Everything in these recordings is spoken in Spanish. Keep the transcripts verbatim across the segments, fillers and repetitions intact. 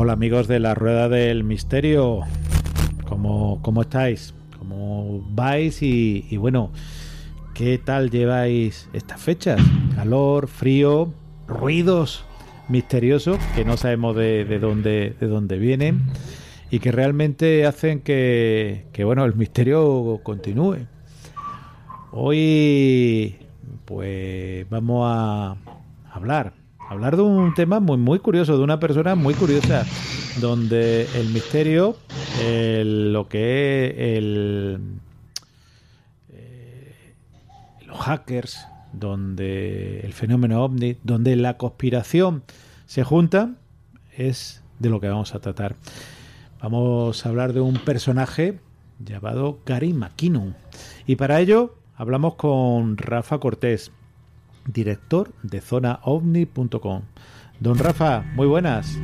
Hola amigos de la Rueda del Misterio, ¿cómo, cómo estáis? ¿Cómo vais? Y, y bueno, ¿qué tal lleváis estas fechas? Calor, frío, ruidos misteriosos que no sabemos de, de, dónde, de dónde vienen y que realmente hacen que, que bueno, el misterio continúe. Hoy pues vamos a hablar hablar de un tema muy muy curioso, de una persona muy curiosa, donde el misterio, el, lo que es el, eh, los hackers, donde el fenómeno ovni, donde la conspiración se juntan, es de lo que vamos a tratar. Vamos a hablar de un personaje llamado Gary McKinnon, y para ello hablamos con Rafa Cortés, director de zona ovni punto com. Don Rafa, muy buenas.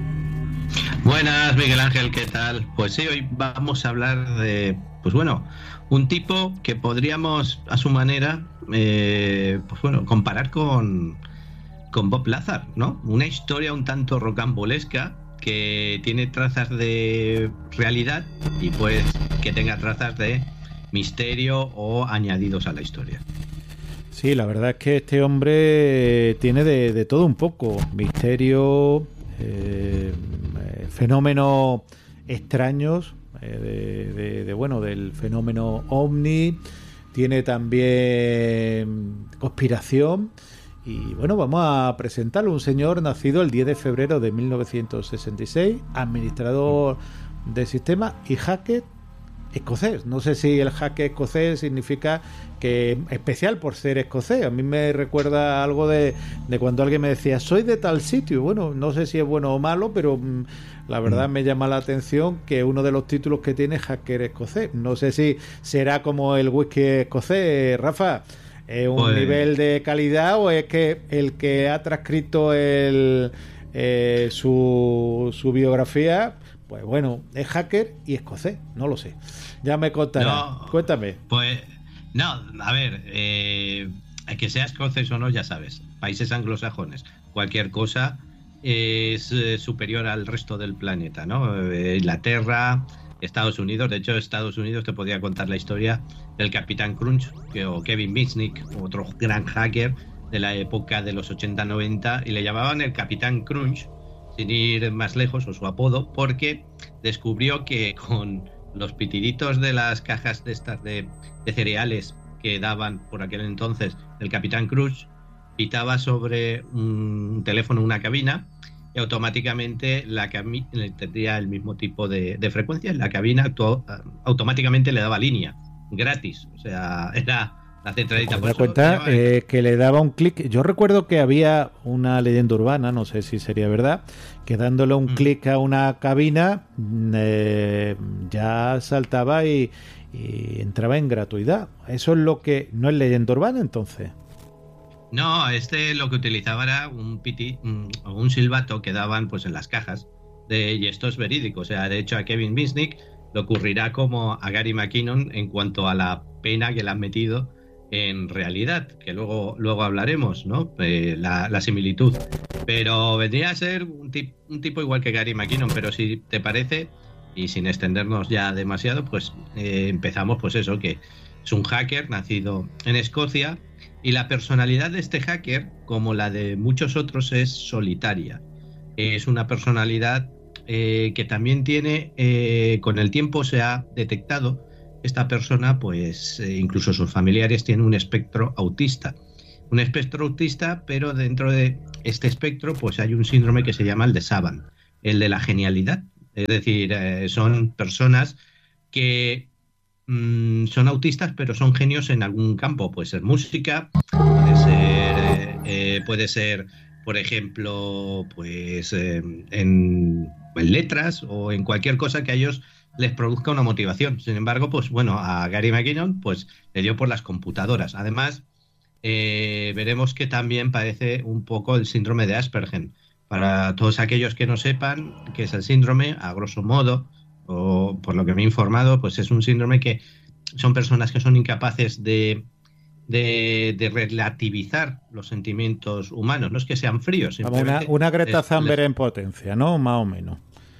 Buenas, Miguel Ángel, ¿qué tal? Pues sí, hoy vamos a hablar de, pues bueno, un tipo que podríamos, a su manera, eh, pues bueno, comparar con, con Bob Lazar, ¿no? Una historia un tanto rocambolesca que tiene trazas de realidad y pues que tenga trazas de misterio o añadidos a la historia. Sí, la verdad es que este hombre tiene de, de todo un poco. Misterio, eh, fenómenos extraños, eh, de, de, de, bueno, del fenómeno ovni. Tiene también conspiración. Y bueno, vamos a presentarlo. Un señor nacido el diez de febrero de mil novecientos sesenta y seis, administrador de sistemas y hacker escocés. No sé si el hacker escocés significa que especial por ser escocés. A mí me recuerda algo de, de cuando alguien me decía soy de tal sitio. Bueno, no sé si es bueno o malo, pero mmm, la verdad mm. me llama la atención que uno de los títulos que tiene es hacker escocés. No sé si será como el whisky escocés, Rafa. ¿Es un pues... nivel de calidad o es que el que ha transcrito el, eh, su, su biografía, pues bueno, es hacker y escocés? No lo sé. Ya me contará. No, cuéntame. Pues, no, a ver, eh, que sea escocés o no, ya sabes. Países anglosajones, cualquier cosa es eh, superior al resto del planeta, ¿no? Eh, Inglaterra, Estados Unidos. De hecho, Estados Unidos te podría contar la historia del Capitán Crunch, que, o Kevin Mitnick, otro gran hacker de la época de los ochenta noventa, y le llamaban el Capitán Crunch, sin ir más lejos, o su apodo, porque descubrió que con los pitiditos de las cajas de estas de, de cereales que daban por aquel entonces el Capitán Crunch, pitaba sobre un teléfono, una cabina, y automáticamente la cabina tendría el mismo tipo de, de frecuencia. La cabina actuó, automáticamente le daba línea, gratis, o sea, era la centralita. Me da cuenta eh, que le daba un clic. Yo recuerdo que había una leyenda urbana, no sé si sería verdad, que dándole un mm. clic a una cabina eh, ya saltaba y, y entraba en gratuidad. Eso es lo que no es leyenda urbana, entonces. No, este lo que utilizaba era un piti o un, un silbato que daban pues en las cajas de, y esto es verídico. O sea, de hecho a Kevin Mitnick le ocurrirá como a Gary McKinnon en cuanto a la pena que le han metido en realidad, que luego luego hablaremos, ¿no? Eh, la, la similitud. Pero vendría a ser un, tip, un tipo igual que Gary McKinnon, pero si te parece, y sin extendernos ya demasiado, pues eh, empezamos pues eso, que es un hacker nacido en Escocia, y la personalidad de este hacker, como la de muchos otros, es solitaria. Es una personalidad eh, que también tiene, eh, con el tiempo se ha detectado, esta persona, pues eh, incluso sus familiares tienen un espectro autista. Un espectro autista, pero dentro de este espectro pues hay un síndrome que se llama el de Savant, el de la genialidad. Es decir, eh, son personas que mmm, son autistas, pero son genios en algún campo. Puede ser música, puede ser, eh, eh, puede ser por ejemplo, pues eh, en, en letras o en cualquier cosa que a ellos les produzca una motivación. Sin embargo, pues bueno, a Gary McKinnon pues le dio por las computadoras. Además, eh, veremos que también padece un poco el síndrome de Asperger. Para todos aquellos que no sepan qué es el síndrome, a grosso modo, o por lo que me he informado, pues es un síndrome que son personas que son incapaces de, de, de relativizar los sentimientos humanos. No es que sean fríos, simplemente... Una, una Greta Thunberg en potencia, ¿no? Más o menos.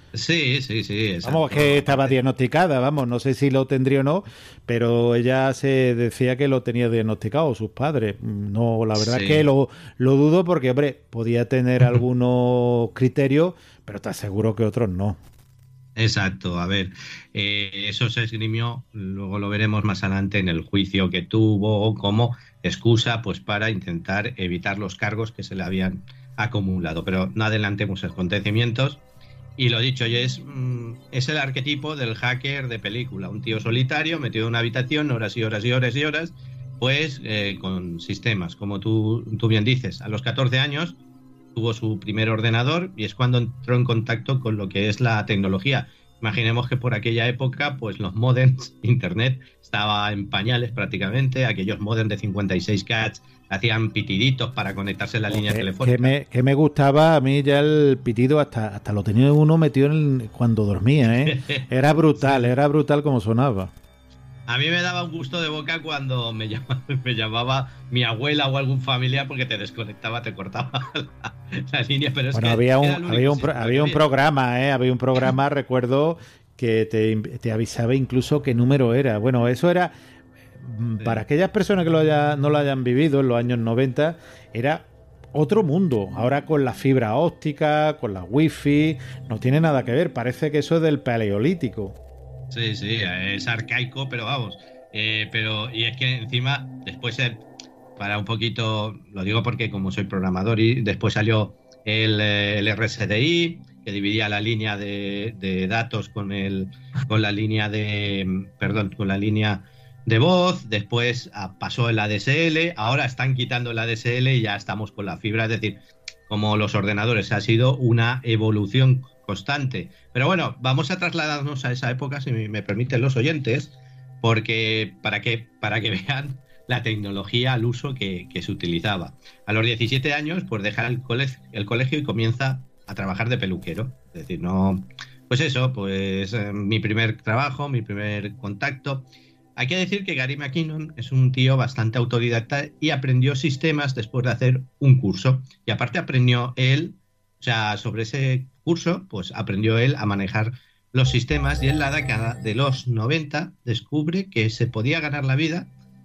Sí, sí, sí. Exacto. Vamos, que estaba diagnosticada, vamos, no sé si lo tendría o no, pero ella se decía que lo tenía diagnosticado, sus padres. No, la verdad Sí. es que lo, lo dudo porque, hombre, podía tener algunos criterios, pero te aseguro que otros no. Exacto, a ver, eh, eso se esgrimió, luego lo veremos más adelante en el juicio que tuvo como excusa pues para intentar evitar los cargos que se le habían acumulado. Pero no adelantemos acontecimientos. Y lo dicho, y es, mm, es el arquetipo del hacker de película, un tío solitario metido en una habitación horas y horas y horas y horas, pues eh, con sistemas, como tú, tú bien dices. A los catorce años tuvo su primer ordenador y es cuando entró en contacto con lo que es la tecnología. Imaginemos que por aquella época, pues los modems, internet, estaba en pañales prácticamente, aquellos modems de cincuenta y seis K hacían pitiditos para conectarse a la línea Que, que telefónica. me, que me gustaba a mí ya el pitido, hasta, hasta lo tenía uno metido en el- cuando dormía, ¿eh? Era brutal, Sí. era brutal como sonaba. A mí me daba un gusto de boca cuando me llamaba, me llamaba mi abuela o algún familiar porque te desconectaba, te cortaba la, la línea, pero es Bueno, que había era un, el había único un, pro- símbolo que había un había. programa, ¿eh? Había un programa, recuerdo, que te, te avisaba incluso qué número era. Bueno, eso era, mm, para Sí. aquellas personas que lo haya- no lo hayan vivido en los años noventa, era otro mundo. Ahora con la fibra óptica, con la wifi, no tiene nada que ver. Parece que eso es del paleolítico. Sí, sí, es arcaico, pero vamos. Eh, pero, y es que encima, después, eh, para un poquito, lo digo porque como soy programador, y después salió el, eh, el R S D I, que dividía la línea de, de datos con el, con la línea de, perdón, con la línea de voz. Después ah, pasó el A D S L, ahora están quitando el A D S L y ya estamos con la fibra. Es decir, como los ordenadores, ha sido una evolución constante. Pero bueno, vamos a trasladarnos a esa época, si me permiten los oyentes, porque para que, para que vean la tecnología al uso que, que se utilizaba. A los diecisiete años, pues deja el colegio, el colegio y comienza a trabajar de peluquero. Es decir, no, pues eso, pues eh, mi primer trabajo, mi primer contacto. Hay que decir que Gary McKinnon es un tío bastante autodidacta y aprendió sistemas después de hacer un curso. Y aparte aprendió él, o sea, sobre ese curso, pues aprendió él a manejar los sistemas y en la década de los noventa descubre que se podía ganar la vida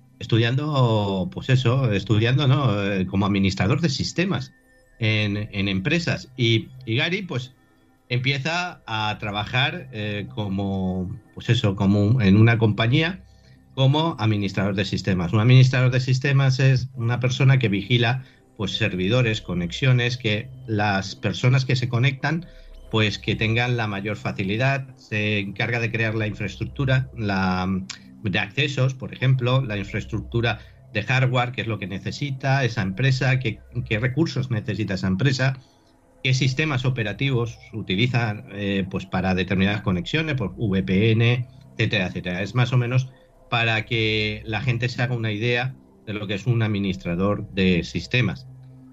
estudiando, pues eso, estudiando, ¿no? Eh, como administrador de sistemas en, en empresas. Y, y Gary, pues empieza a trabajar eh, como, pues eso, como en una compañía como administrador de sistemas. Un administrador de sistemas es una persona que vigila pues servidores, conexiones, que las personas que se conectan pues que tengan la mayor facilidad, se encarga de crear la infraestructura, la de accesos, por ejemplo, la infraestructura de hardware, qué es lo que necesita esa empresa, qué, qué recursos necesita esa empresa, qué sistemas operativos utilizan eh, pues para determinadas conexiones, por V P N, etcétera, etcétera. Es más o menos para que la gente se haga una idea de lo que es un administrador de sistemas.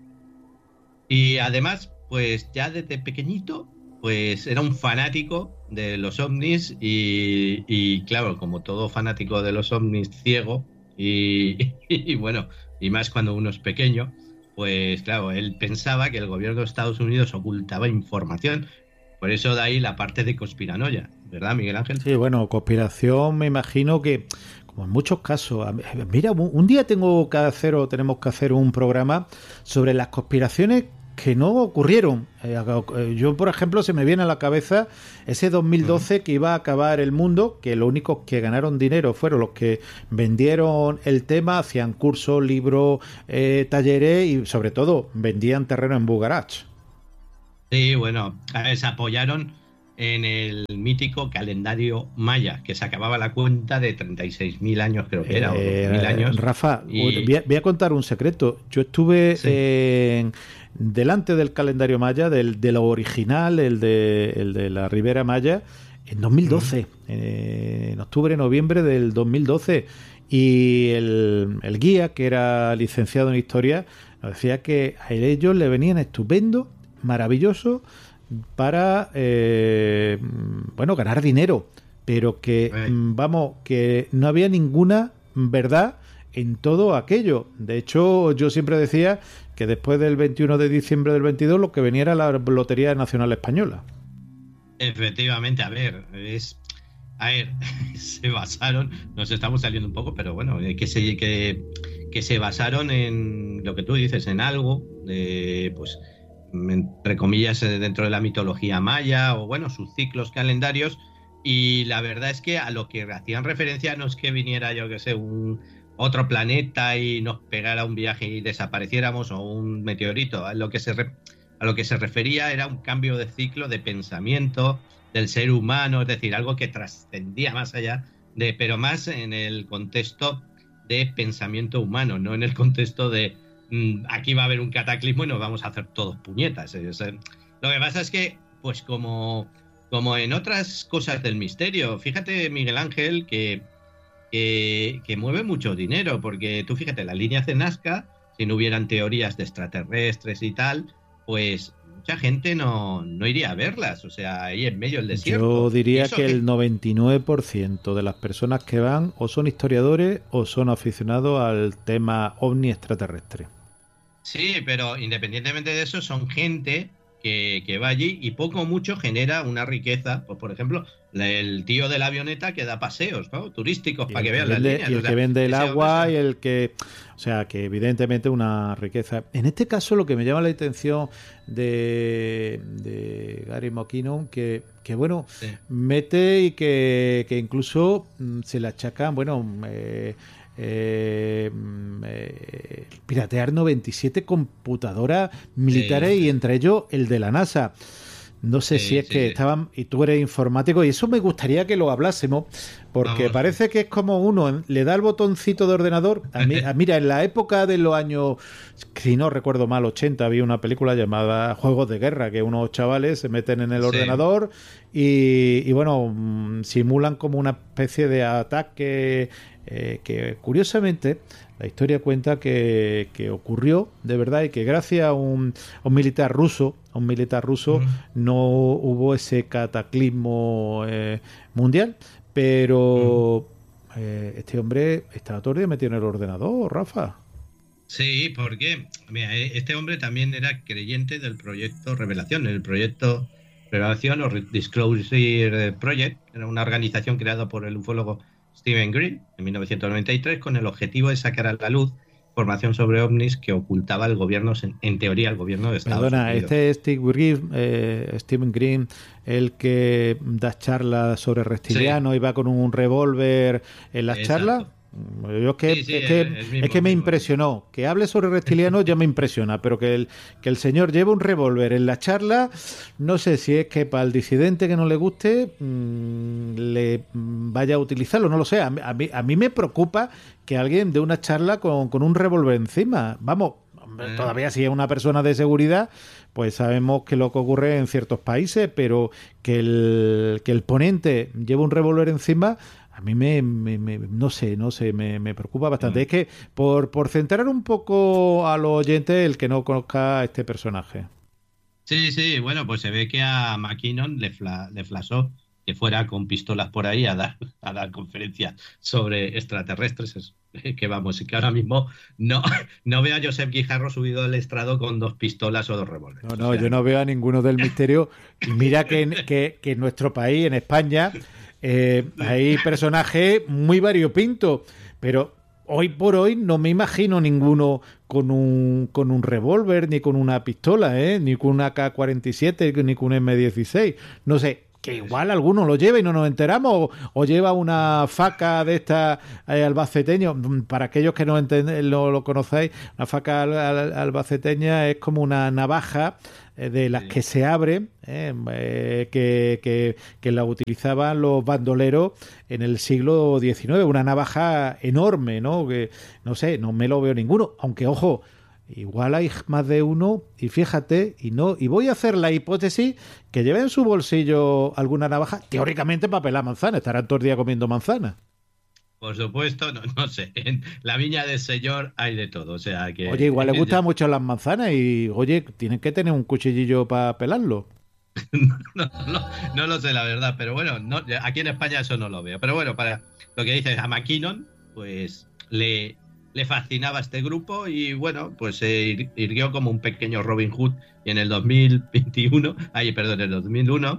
Y además, pues ya desde pequeñito, pues era un fanático de los ovnis y, y claro, como todo fanático de los ovnis ciego y, y bueno, y más cuando uno es pequeño, pues claro, él pensaba que el gobierno de Estados Unidos ocultaba información. Por eso de ahí la parte de conspiranoia, ¿verdad, Miguel Ángel? Sí, bueno, conspiración, me imagino que, como en muchos casos, a- mira, un un día tengo que hacer o tenemos que hacer un programa sobre las conspiraciones que no ocurrieron. Eh, eh, Yo, por ejemplo, se me viene a la cabeza ese dos mil doce que iba a acabar el mundo, que los únicos que ganaron dinero fueron los que vendieron el tema, hacían cursos, libros, eh, talleres y, sobre todo, vendían terreno en Bugarach. Sí, bueno, a ver, se apoyaron en el mítico calendario maya, que se acababa la cuenta de treinta y seis mil años, creo que era, o doce mil Eh, años. Rafa, Y voy a, voy a contar un secreto. Yo estuve sí, en- delante del calendario maya, del, de lo original, el de, el de la Ribera Maya, en dos mil doce, eh, en octubre, noviembre del dos mil doce. Y el, el guía, que era licenciado en historia, nos decía que a ellos le venían estupendo, maravilloso, para eh, bueno, ganar dinero, pero que eh, mm, vamos, que no había ninguna verdad en todo aquello. De hecho, yo siempre decía que después del veintiuno de diciembre del veintidós lo que venía era la Lotería Nacional Española. Efectivamente, a ver, es... A ver, se basaron, nos estamos saliendo un poco, pero bueno, eh, que se, que, que se basaron en lo que tú dices, en algo, de, pues, entre comillas, eh, dentro de la mitología maya, o bueno, sus ciclos calendarios, y la verdad es que a lo que hacían referencia no es que viniera, yo que sé, un otro planeta y nos pegara un viaje y desapareciéramos, o un meteorito, a lo que se, re, a lo que se refería era un cambio de ciclo de pensamiento del ser humano, es decir, algo que trascendía más allá de, pero más en el contexto de pensamiento humano, no en el contexto de mmm, aquí va a haber un cataclismo y nos vamos a hacer todos puñetas. Es, eh, lo que pasa es que, pues como, como en otras cosas del misterio, fíjate, Miguel Ángel, que, que, que mueve mucho dinero, porque tú fíjate, las líneas de Nazca, si no hubieran teorías de extraterrestres y tal, pues mucha gente no, no iría a verlas, o sea, ahí en medio del desierto. Yo diría que, que el noventa y nueve por ciento de las personas que van o son historiadores o son aficionados al tema ovni extraterrestre. Sí, pero independientemente de eso, son gente que, que va allí y poco o mucho genera una riqueza. Pues, por ejemplo, el tío de la avioneta que da paseos, ¿no?, turísticos para que, que vean vende, las líneas. Y el o sea, que vende el agua hombre, y el que... O sea, que evidentemente una riqueza. En este caso lo que me llama la atención de, de Gary McKinnon, que, que bueno, sí. mete y que, que incluso se le achacan, bueno... Eh, Eh, eh, piratear noventa y siete computadoras militares, sí, sí. y entre ellos el de la NASA. No sé sí, si es sí, que sí. estaban, y tú eres informático, y eso me gustaría que lo hablásemos, porque Vamos. parece que es como uno le da el botoncito de ordenador. A mí, a, mira, en la época de los años, si no recuerdo mal, ochenta, había una película llamada Juegos de Guerra, que unos chavales se meten en el sí. ordenador y, y bueno, simulan como una especie de ataque eh, que curiosamente la historia cuenta que, que ocurrió de verdad y que gracias a un, a un militar ruso, a un militar ruso uh-huh. no hubo ese cataclismo eh, mundial, pero uh-huh. eh, este hombre estaba todo el día metido en el ordenador, Rafa. Sí, porque mira, este hombre también era creyente del proyecto Revelación, el proyecto Revelación o Disclosure Project, era una organización creada por el ufólogo Stephen Green en mil novecientos noventa y tres con el objetivo de sacar a la luz información sobre ovnis que ocultaba el gobierno, en teoría el gobierno de Estados Perdona, Unidos. Este Steve Green, eh, Stephen Green, el que da charlas sobre reptilianos sí. y va con un revólver en las Exacto. charlas. Yo es que, sí, sí, es, que, el, el mismo, es que me impresionó. Que hable sobre reptilianos ya me impresiona, pero que el, que el señor lleve un revólver en la charla, no sé si es que para el disidente que no le guste mmm, le vaya a utilizarlo, no lo sé. A mí, a mí, a mí me preocupa que alguien dé una charla con, con un revólver encima. Vamos, eh. todavía si es una persona de seguridad, pues sabemos que lo que ocurre en ciertos países, pero que el, que el ponente lleve un revólver encima... A mí me, me, me, no sé, no sé, me, me preocupa bastante. Mm. Es que por, por centrar un poco a los oyentes el que no conozca a este personaje. Sí, sí, bueno, pues se ve que a McKinnon le, fla, le flasó que fuera con pistolas por ahí a dar, a dar conferencias sobre extraterrestres. Que vamos, que ahora mismo no, no veo a Josep Guijarro subido al estrado con dos pistolas o dos revólveres. No, no, o sea, yo no veo a ninguno del misterio. Y mira que en, que, que en nuestro país, en España... Eh, hay personajes muy variopintos, pero hoy por hoy no me imagino ninguno con un con un revólver, ni con una pistola, ¿eh? Ni con una K cuarenta y siete, ni con un eme dieciséis. No sé, que igual alguno lo lleva y no nos enteramos, o, o lleva una faca de esta eh, albaceteño. Para aquellos que no enten- lo, lo conocéis, una faca al, al, albaceteña es como una navaja de las sí. que se abre, eh, eh, que, que, que la utilizaban los bandoleros en el siglo diecinueve, una navaja enorme, ¿no? Que no sé, no me lo veo ninguno, aunque ojo, igual hay más de uno y fíjate, y no, y voy a hacer la hipótesis que lleve en su bolsillo alguna navaja, teóricamente para pelar manzana, estarán todo el día comiendo manzana. Por supuesto, no, no sé, en la viña del señor hay de todo, o sea que... Oye, igual le gustan mucho las manzanas y, oye, tienen que tener un cuchillillo para pelarlo. no, no, no, no lo sé, la verdad, pero bueno, no, aquí en España eso no lo veo. Pero bueno, para lo que dices, a McKinnon, pues le, le fascinaba este grupo y bueno, pues se ir, irguió como un pequeño Robin Hood y en el dos mil veintiuno, ay, perdón, en el dos mil uno...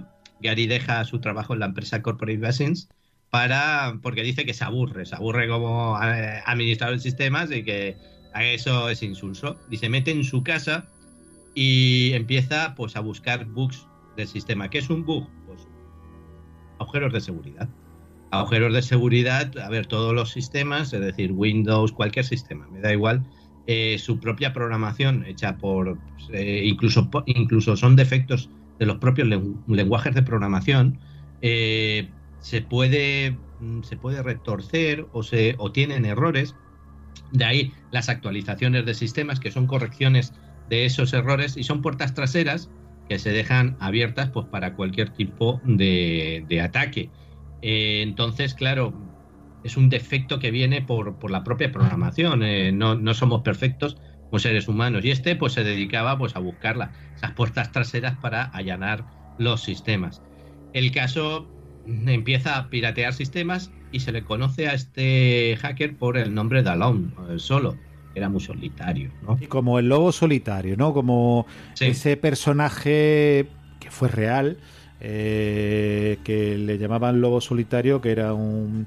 Gary deja su trabajo en la empresa Corporate Vaccines para, porque dice que se aburre, se aburre como eh, administrador de sistemas y que eso es insulso. Y se mete en su casa y empieza pues a buscar bugs del sistema. ¿Qué es un bug? Pues agujeros de seguridad. Agujeros de seguridad, a ver, todos los sistemas, es decir, Windows, cualquier sistema, me da igual, eh, su propia programación hecha por, eh, incluso, incluso son defectos de los propios lenguajes de programación, eh, se puede se puede retorcer o, se, o tienen errores. De ahí las actualizaciones de sistemas, que son correcciones de esos errores, y son puertas traseras que se dejan abiertas pues para cualquier tipo de, de ataque. Eh, entonces, claro, es un defecto que viene por, por la propia programación. Eh, no, no somos perfectos como seres humanos. Y este pues se dedicaba pues a buscar la, esas puertas traseras para allanar los sistemas. El caso empieza a piratear sistemas y se le conoce a este hacker por el nombre de Alone, solo. Era muy solitario, ¿no? Y como el lobo solitario, ¿no? Como sí. Ese personaje que fue real, eh, que le llamaban lobo solitario, que era un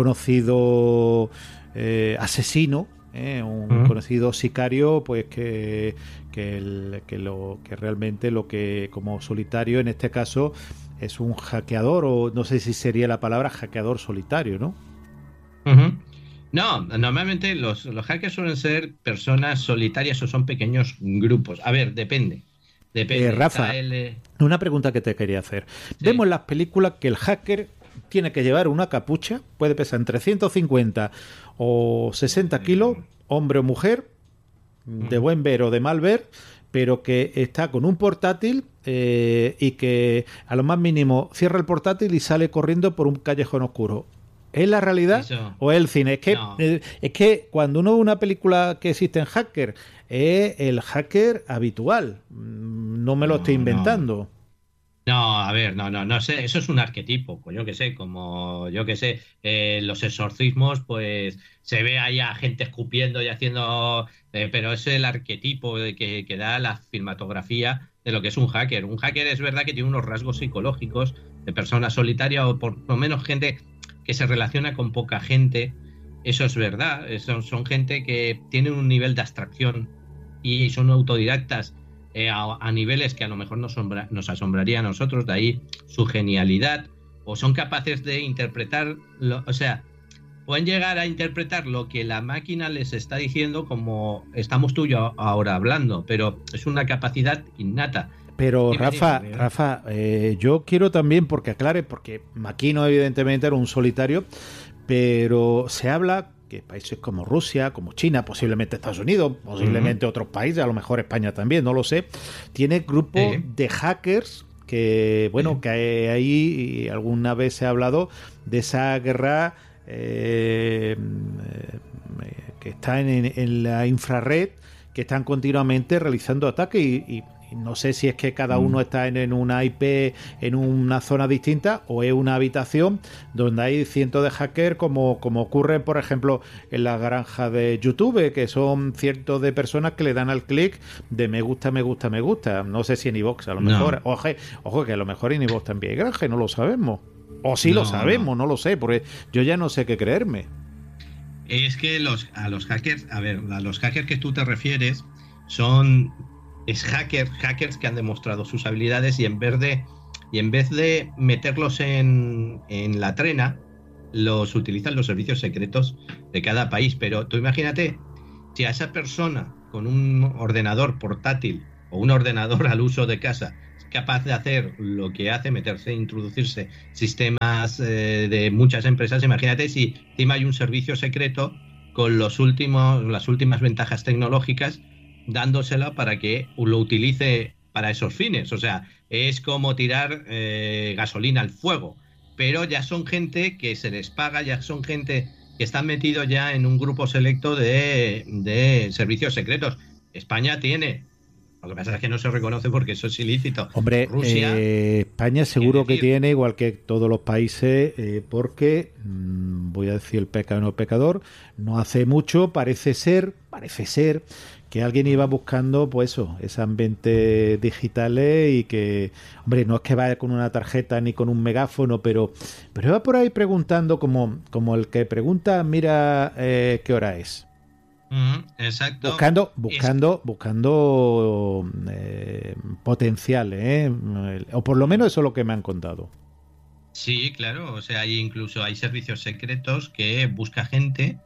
conocido eh, asesino, eh, un uh-huh. conocido sicario, pues que que, el, que lo que realmente lo que como solitario en este caso es un hackeador, o no sé si sería la palabra hackeador solitario, ¿no? Uh-huh. No, normalmente los, los hackers suelen ser personas solitarias o son pequeños grupos. A ver, depende. Depende. Eh, Rafa, el... una pregunta que te quería hacer. Sí. Vemos en las películas que el hacker tiene que llevar una capucha, puede pesar entre ciento cincuenta o sesenta kilos, hombre o mujer, de buen ver o de mal ver, pero que está con un portátil eh, y que a lo más mínimo cierra el portátil y sale corriendo por un callejón oscuro. ¿Es la realidad Eso. o es el cine? Es que, no. eh, es que cuando uno ve una película que existe en hacker, es el hacker habitual. No me lo no, estoy inventando. No. no, a ver, no, no, no sé. Eso es un arquetipo, pues yo qué sé, como yo qué sé, eh, los exorcismos, pues se ve ahí a gente escupiendo y haciendo, eh, pero es el arquetipo de que, que da la cinematografía de lo que es un hacker. Un hacker es verdad que tiene unos rasgos psicológicos de persona solitaria o por lo menos gente que se relaciona con poca gente. Eso es verdad, son, son gente que tienen un nivel de abstracción y son autodidactas eh, a, a niveles que a lo mejor nos, sombra, nos asombraría a nosotros, de ahí su genialidad, o son capaces de interpretar, lo, o sea, pueden llegar a interpretar lo que la máquina les está diciendo como estamos tú y yo ahora hablando, pero es una capacidad innata. Pero Rafa, Rafa, eh, yo quiero también, porque aclare, porque Makino evidentemente era un solitario, pero se habla que países como Rusia, como China, posiblemente Estados Unidos, posiblemente uh-huh. otros países, a lo mejor España también, no lo sé, tiene grupos uh-huh. de hackers que, bueno, uh-huh. que ahí alguna vez se ha hablado de esa guerra eh, eh, que está en, en la infrarred, que están continuamente realizando ataques y, y no sé si es que cada uno está en, en una I P, en una zona distinta, o es una habitación donde hay cientos de hackers, como, como ocurre, por ejemplo, en la granja de YouTube, que son cientos de personas que le dan al clic de me gusta, me gusta, me gusta. No sé si en iVoox, a lo mejor. No. Ojo, ojo, que a lo mejor en iVoox también hay granja, no lo sabemos. O sí no, lo sabemos, no. no lo sé, porque yo ya no sé qué creerme. Es que los, a los hackers, a ver, a los hackers que tú te refieres son... es hackers, hackers que han demostrado sus habilidades y en vez de, y en vez de meterlos en, en la trena, los utilizan los servicios secretos de cada país. Pero tú imagínate, si a esa persona con un ordenador portátil o un ordenador al uso de casa es capaz de hacer lo que hace, meterse, introducirse sistemas eh, de muchas empresas, imagínate si encima hay un servicio secreto con los últimos, las últimas ventajas tecnológicas, dándosela para que lo utilice para esos fines. O sea, es como tirar eh, gasolina al fuego. Pero ya son gente que se les paga, ya son gente que están metidos ya en un grupo selecto de, de servicios secretos. España tiene, lo que pasa es que no se reconoce porque eso es ilícito. Hombre, Rusia, eh, España seguro que tiene, igual que todos los países, eh, porque, mmm, voy a decir el pecado no pecador, no hace mucho parece ser, parece ser, que alguien iba buscando, pues eso, esas ambientes digitales y que, hombre, no es que vaya con una tarjeta ni con un megáfono, pero, pero iba por ahí preguntando como, como el que pregunta, mira, eh, ¿qué hora es? Mm, exacto. Buscando, Es, buscando, buscando eh, potenciales, ¿eh? O por lo menos eso es lo que me han contado. sí, claro. O sea, hay incluso hay servicios secretos que busca gente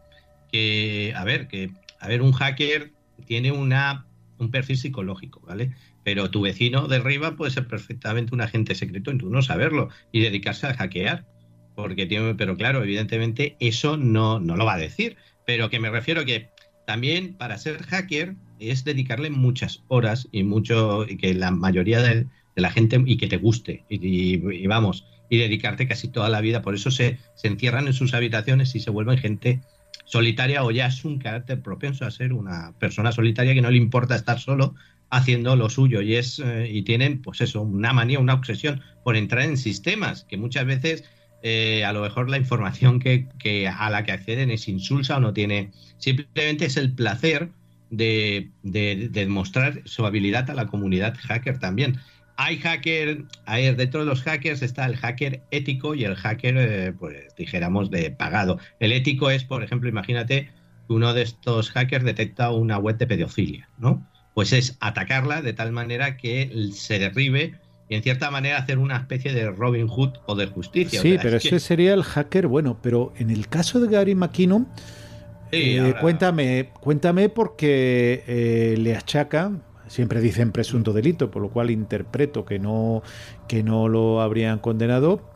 que, a ver, que, a ver, un hacker tiene una, un perfil psicológico, ¿vale? Pero tu vecino de arriba puede ser perfectamente un agente secreto y tú no saberlo y dedicarse a hackear. Porque tiene, pero claro, evidentemente eso no, no lo va a decir. Pero que me refiero que también para ser hacker es dedicarle muchas horas y mucho, y que la mayoría de, de la gente y que te guste. Y, y- y vamos, y dedicarte casi toda la vida. Por eso se, se encierran en sus habitaciones y se vuelven gente solitaria o ya es un carácter propenso a ser una persona solitaria que no le importa estar solo haciendo lo suyo y es eh, y tienen pues eso una manía, una obsesión por entrar en sistemas que muchas veces eh, a lo mejor la información que, que a la que acceden es insulsa o no tiene, simplemente es el placer de, de, de demostrar su habilidad a la comunidad hacker también. Hay hacker, hay, dentro de los hackers está el hacker ético y el hacker, eh, pues dijéramos, de pagado. El ético es, por ejemplo, imagínate que uno de estos hackers detecta una web de pedofilia, ¿no? Pues es atacarla de tal manera que se derribe y en cierta manera hacer una especie de Robin Hood o de justicia. O Sí, sea, pero es ese que sería el hacker bueno, pero en el caso de Gary McKinnon, sí, eh, ahora cuéntame, cuéntame porque eh, le achacan, siempre dicen presunto delito, por lo cual interpreto que no, que no lo habrían condenado,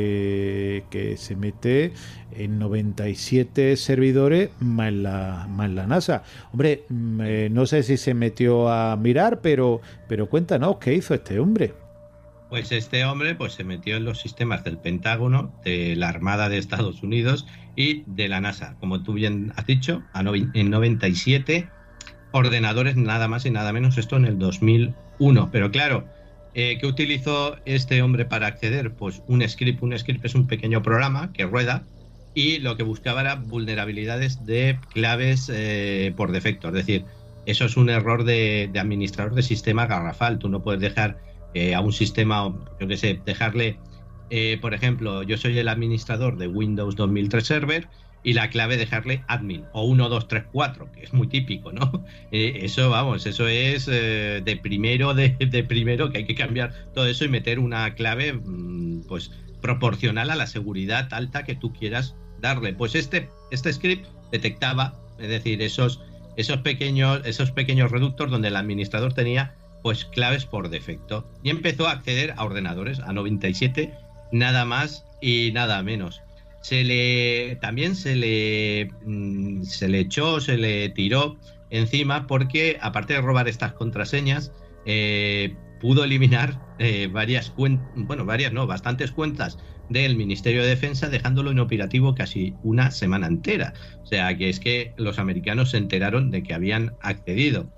que, que se mete en noventa y siete servidores más la, más la NASA. Hombre, mm, eh, no sé si se metió a mirar, pero, pero cuéntanos, ¿qué hizo este hombre? pues este hombre pues se metió en los sistemas del Pentágono, de la Armada de Estados Unidos y de la NASA. Como tú bien has dicho, a novi- en noventa y siete ordenadores, nada más y nada menos, esto en el dos mil uno. Pero claro, eh, ¿qué utilizó este hombre para acceder? Pues un script. Un script es un pequeño programa que rueda y lo que buscaba era vulnerabilidades de claves eh, por defecto. Es decir, eso es un error de, de administrador de sistema garrafal. Tú no puedes dejar eh, a un sistema, yo qué sé, dejarle, eh, por ejemplo, yo soy el administrador de Windows dos mil tres Server y la clave dejarle admin o uno dos tres cuatro, que es muy típico, ¿no? Eh, eso, vamos, eso es eh, de primero, de, de, primero que hay que cambiar todo eso y meter una clave mmm, pues proporcional a la seguridad alta que tú quieras darle. Pues este, este script detectaba, es decir, esos, esos, pequeños, esos pequeños reductos donde el administrador tenía pues claves por defecto y empezó a acceder a ordenadores, a noventa y siete, nada más y nada menos. Se le también se le mmm, se le echó, se le tiró encima porque aparte de robar estas contraseñas eh, pudo eliminar eh, varias cuentas, bueno, varias no, bastantes cuentas del Ministerio de Defensa dejándolo inoperativo casi una semana entera. O sea, que es que los americanos se enteraron de que habían accedido.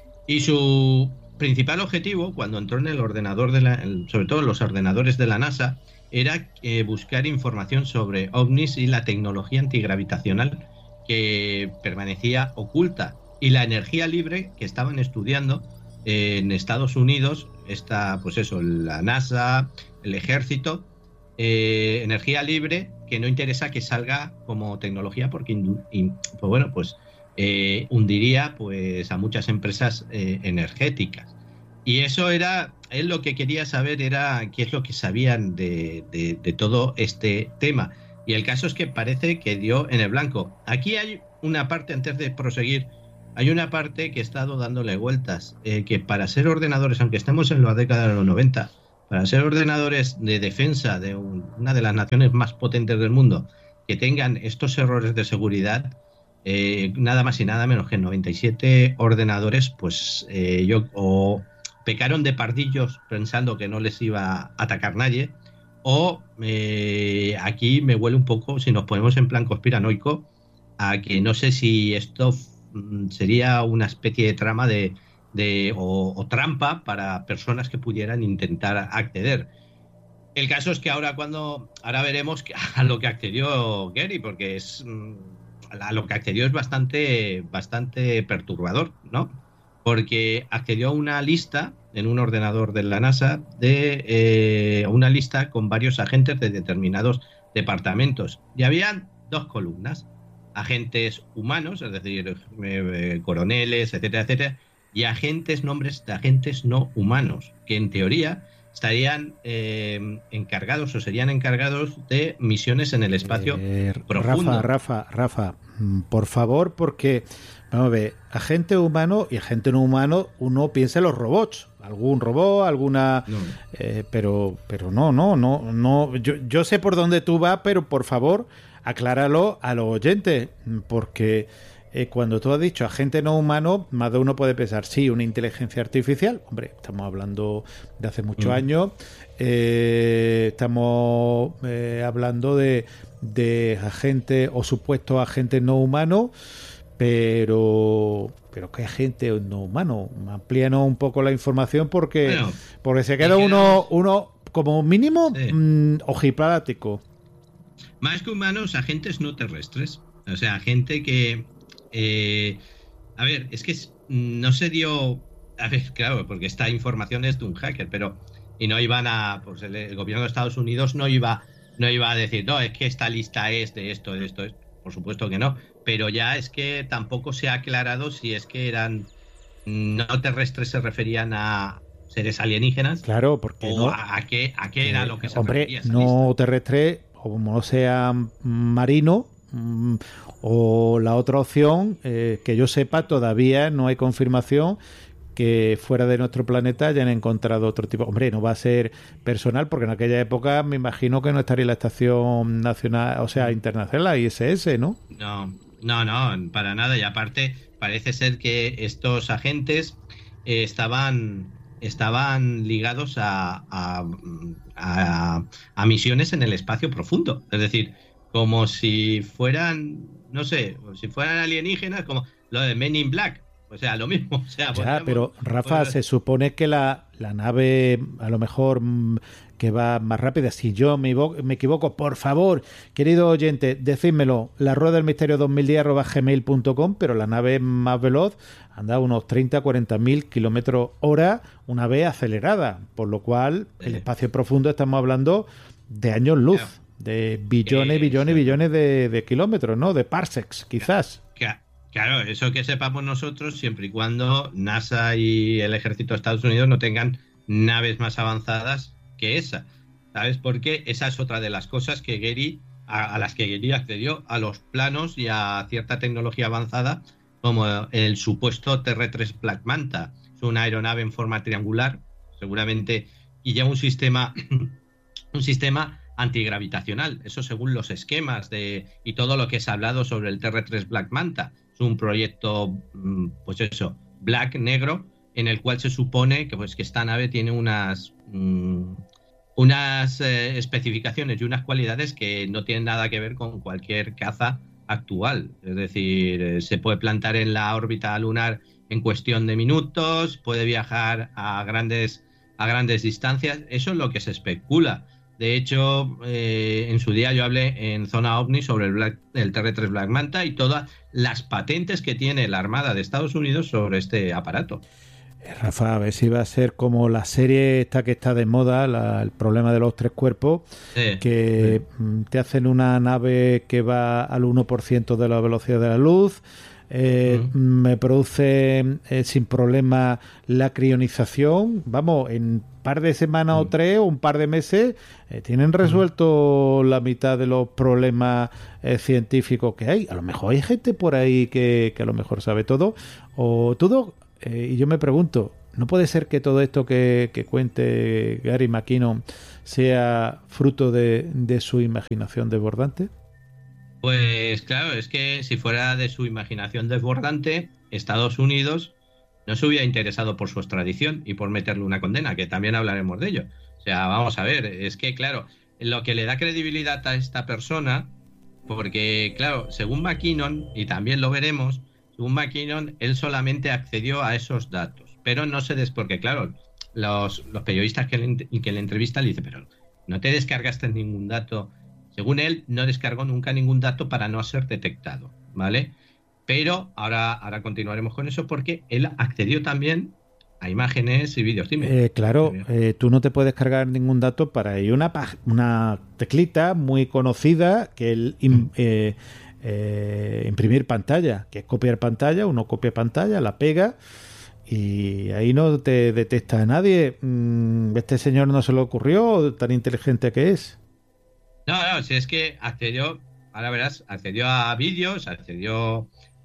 Y su principal objetivo, cuando entró en el ordenador, de la, sobre todo en los ordenadores de la NASA, era eh, buscar información sobre ovnis y la tecnología antigravitacional que permanecía oculta y la energía libre que estaban estudiando eh, en Estados Unidos, está, pues eso, la NASA, el ejército, eh, energía libre que no interesa que salga como tecnología porque, in, in, pues bueno, pues eh, hundiría pues a muchas empresas eh, energéticas. Y eso era, él lo que quería saber era qué es lo que sabían de, de, de todo este tema. Y el caso es que parece que dio en el blanco. Aquí hay una parte, antes de proseguir, hay una parte que he estado dándole vueltas, eh, que para ser ordenadores, aunque estemos en la década de los noventa, para ser ordenadores de defensa de un, una de las naciones más potentes del mundo, que tengan estos errores de seguridad, eh, nada más y nada menos que noventa y siete ordenadores, pues eh, yo o pecaron de pardillos pensando que no les iba a atacar nadie, o eh, aquí me huele un poco, si nos ponemos en plan conspiranoico, a que no sé si esto mm, sería una especie de trama de, de o, o trampa para personas que pudieran intentar acceder. El caso es que ahora cuando ahora veremos que, a lo que accedió Gary, porque es a lo que accedió es bastante, bastante perturbador, ¿no? Porque accedió a una lista en un ordenador de la NASA de eh, una lista con varios agentes de determinados departamentos. Y habían dos columnas: agentes humanos, es decir, eh, coroneles, etcétera, etcétera, y agentes, nombres de agentes no humanos, que en teoría estarían eh, encargados o serían encargados de misiones en el espacio eh, profundo. Rafa, Rafa, Rafa, por favor, porque vamos a ver, agente humano y agente no humano, uno piensa en los robots, algún robot, alguna, No. eh, pero, pero no, no, no, no. Yo, yo sé por dónde tú vas, pero por favor, acláralo a los oyentes, porque eh, cuando tú has dicho agente no humano, más de uno puede pensar, sí, una inteligencia artificial. Hombre, estamos hablando de hace muchos mm. años, eh, estamos eh, hablando de, de agentes o supuestos agentes no humanos, pero pero qué agente no humano. Amplíanos un poco la información porque, bueno, porque se queda uno, uno como mínimo sí. mmm, ojiplático. Más que humanos, agentes no terrestres. O sea, gente que... Eh, a ver, es que no se dio... A ver, claro, porque esta información es de un hacker, pero... Y no iban a... Pues el, el gobierno de Estados Unidos no iba, no iba a decir, no, es que esta lista es de esto, de esto, de esto. Por supuesto que no. Pero ya es que tampoco se ha aclarado si es que eran no terrestres, se referían a seres alienígenas. Claro, porque o no... a, a qué, a qué era eh, lo que se hombre, refería esa no lista. Terrestre, como no sea marino, mmm, o la otra opción, eh, que yo sepa, todavía no hay confirmación que fuera de nuestro planeta hayan encontrado otro tipo. Hombre, no va a ser personal, porque en aquella época me imagino que no estaría la Estación Nacional, o sea, Internacional, la I S S, ¿no? No, no, no, para nada. Y aparte, parece ser que estos agentes eh, estaban... estaban ligados a, a, a, a misiones en el espacio profundo. Es decir, como si fueran, no sé, si fueran alienígenas, como lo de Men in Black. O sea, lo mismo. O sea, ya, pero Rafa, pues, se supone que la, la nave, a lo mejor que va más rápida, si yo me, me equivoco, por favor, querido oyente, decídmelo, la rueda del misterio dos mil diez arroba gmail punto com, pero la nave más veloz anda a unos treinta a cuarenta mil kilómetros hora, una vez acelerada, por lo cual el espacio profundo estamos hablando de años luz, de billones, eh, billones, sí. billones de, de kilómetros, ¿no? De parsecs, quizás. Claro. Claro, eso que sepamos nosotros, siempre y cuando NASA y el ejército de Estados Unidos no tengan naves más avanzadas que esa, ¿sabes? Porque esa es otra de las cosas que Getty, a, a las que Getty accedió, a los planos y a cierta tecnología avanzada, como el supuesto T R tres Black Manta. Es una aeronave en forma triangular, seguramente, y ya un sistema, un sistema antigravitacional, eso según los esquemas de y todo lo que se ha hablado sobre el T R tres Black Manta. Es un proyecto, pues eso, black, negro, en el cual se supone que, pues, que esta nave tiene unas, um, unas eh, especificaciones y unas cualidades que no tienen nada que ver con cualquier caza actual. Es decir, eh, se puede plantar en la órbita lunar en cuestión de minutos, puede viajar a grandes, a grandes distancias. Eso es lo que se especula. De hecho, eh, en su día yo hablé en Zona OVNI sobre el, Black, el T R tres Black Manta y todas las patentes que tiene la Armada de Estados Unidos sobre este aparato. Rafa, a ver si va a ser como la serie esta que está de moda, la, el problema de los tres cuerpos, sí, que sí. te hacen una nave que va al uno por ciento de la velocidad de la luz, eh, uh-huh. me produce eh, sin problema la crionización, vamos, en un par de semanas uh-huh. o tres o un par de meses eh, tienen resuelto uh-huh. la mitad de los problemas eh, científicos que hay. A lo mejor hay gente por ahí que, que a lo mejor sabe todo, o todo, eh, y yo me pregunto, ¿no puede ser que todo esto que, que cuente Gary McKinnon sea fruto de, de su imaginación desbordante? Pues claro, es que si fuera de su imaginación desbordante, Estados Unidos no se hubiera interesado por su extradición y por meterle una condena, que también hablaremos de ello. O sea, vamos a ver, es que claro, lo que le da credibilidad a esta persona, porque claro, según McKinnon, y también lo veremos, según McKinnon, él solamente accedió a esos datos, pero no se des porque claro, los, los periodistas que le, que le entrevistan le dicen, pero no te descargaste ningún dato. Según él, no descargó nunca ningún dato para no ser detectado. ¿vale? Pero ahora, ahora continuaremos con eso porque él accedió también a imágenes y vídeos. Dime. Eh, claro, eh, tú no te puedes cargar ningún dato para ello. Una, una teclita muy conocida que es im, eh, eh, imprimir pantalla, que es copiar pantalla. Uno copia pantalla, la pega y ahí no te detecta a nadie. ¿Este señor no se le ocurrió, tan inteligente que es? No, no, si es que accedió, ahora verás, accedió a vídeos, accedió